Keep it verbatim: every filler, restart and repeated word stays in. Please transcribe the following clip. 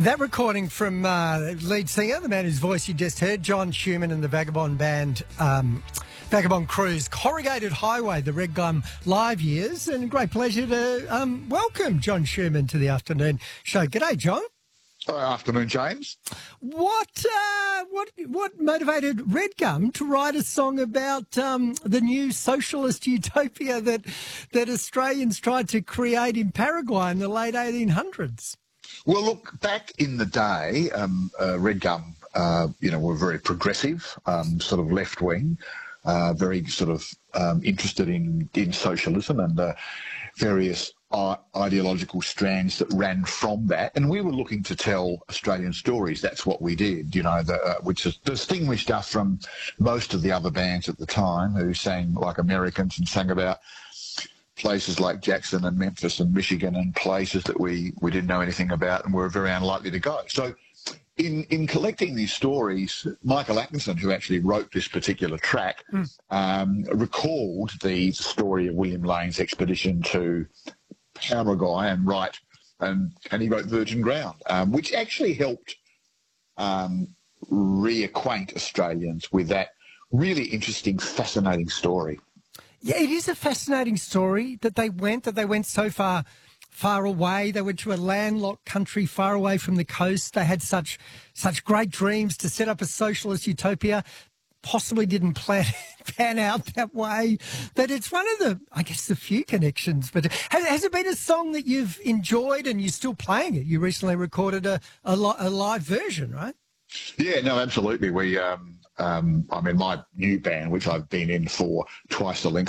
That recording from uh, lead singer, the man whose voice you just heard, John Schumann and the Vagabond Band, um, Vagabond Cruise, Corrugated Highway, the Red Gum live years, and a great pleasure to um, welcome John Schumann to the afternoon show. G'day, John. Good afternoon, James. What uh, what what motivated Red Gum to write a song about um, the new socialist utopia that that Australians tried to create in Paraguay in the late eighteen hundreds? Well, look, back in the day, um, uh, Red Gum, uh, you know, were very progressive, um, sort of left-wing, uh, very sort of um, interested in, in socialism and uh, various uh, ideological strands that ran from that. And we were looking to tell Australian stories. That's what we did, you know, the, uh, which has distinguished us from most of the other bands at the time who sang like Americans and sang about places like Jackson and Memphis and Michigan and places that we, we didn't know anything about and were very unlikely to go. So in, in collecting these stories, Michael Atkinson, who actually wrote this particular track, mm. um, recalled the story of William Lane's expedition to Paraguay and write, and, and he wrote Virgin Ground, um, which actually helped um, reacquaint Australians with that really interesting, fascinating story. Yeah, it is a fascinating story that they went, that they went so far, far away. They went to a landlocked country far away from the coast. They had such, such great dreams to set up a socialist utopia. Possibly didn't plan, pan out that way. But it's one of the, I guess, the few connections. But has, has it been a song that you've enjoyed and you're still playing it? You recently recorded a, a, li a live version, right? Yeah, no, absolutely. We, um, um, I mean, my new band, which I've been in for twice the length